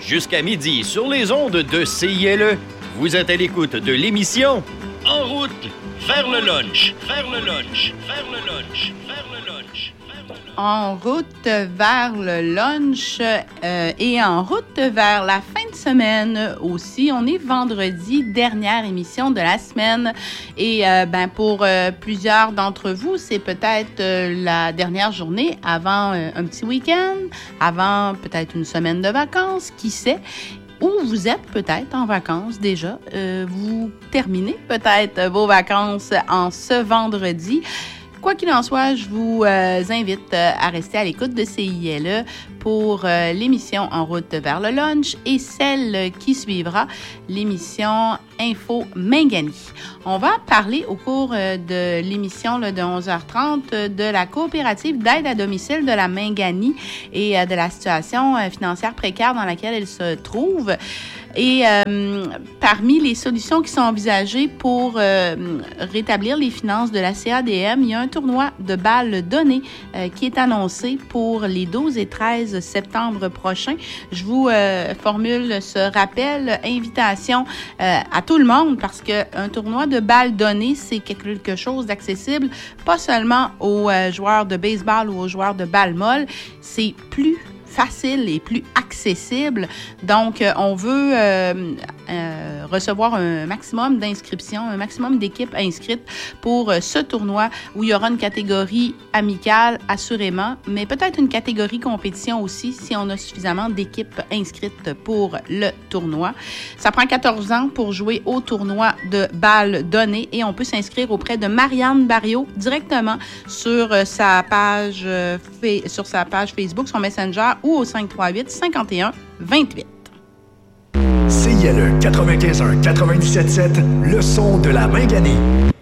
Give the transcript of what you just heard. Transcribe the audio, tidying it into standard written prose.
jusqu'à midi sur les ondes de CILE. Vous êtes à l'écoute de l'émission En route vers le lunch. Vers le lunch. Vers le lunch. Vers le lunch. En route vers le lunch et en route vers la fin de semaine aussi. On est vendredi, dernière émission de la semaine. Et pour plusieurs d'entre vous, c'est peut-être la dernière journée avant un petit week-end, avant peut-être une semaine de vacances, qui sait. Ou vous êtes peut-être en vacances déjà. Vous terminez peut-être vos vacances en ce vendredi. Quoi qu'il en soit, je vous invite à rester à l'écoute de CILE pour l'émission En route vers le lunch et celle qui suivra, l'émission Info Mingani. On va parler au cours de l'émission de 11h30 de la coopérative d'aide à domicile de la Mingani et de la situation financière précaire dans laquelle elle se trouve. Et parmi les solutions qui sont envisagées pour rétablir les finances de la CADM, il y a un tournoi de balles données qui est annoncé pour les 12 et 13 septembre prochains. Je vous formule ce rappel, invitation à tout le monde parce qu'un tournoi de balles données, c'est quelque chose d'accessible, pas seulement aux joueurs de baseball ou aux joueurs de balles molles, c'est plus facile et plus accessible. Donc, on veut recevoir un maximum d'inscriptions, un maximum d'équipes inscrites pour ce tournoi où il y aura une catégorie amicale, assurément, mais peut-être une catégorie compétition aussi si on a suffisamment d'équipes inscrites pour le tournoi. Ça prend 14 ans pour jouer au tournoi de balles données et on peut s'inscrire auprès de Marianne Barriot directement sur sa page Facebook, son Messenger ou au 538-51-28. CILE 95.1, 97.7, le son de la Mingani.